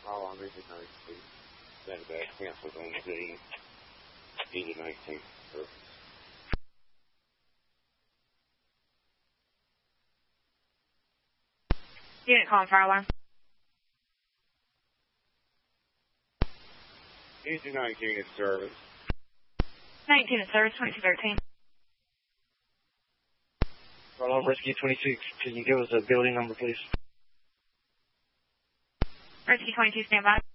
call on Engine 19. Saturday, canceled on the Engine 19 service. Unit calling fire alarm. Engine 19 in service. 19 in service, 2213. Fire alarm Rescue 26, can you give us a building number, please? Rescue 22, stand by.